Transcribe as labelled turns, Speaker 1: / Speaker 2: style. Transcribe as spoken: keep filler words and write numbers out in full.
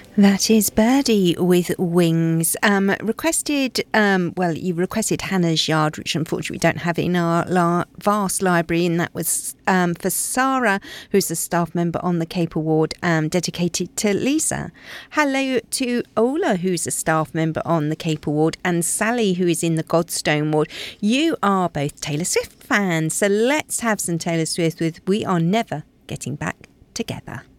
Speaker 1: That is Birdie with Wings. Um, requested, um, well, you requested Hannah's Yard, which unfortunately we don't have in our la- vast library, and that was um, for Sarah, who's a staff member on the Cape Award, um, dedicated to Lisa. Hello to Ola, who's a staff member on the Cape Award, and Sally, who is in the Godstone Ward. You are both Taylor Swift fans, so let's have some Taylor Swift with We Are Never Getting Back Together.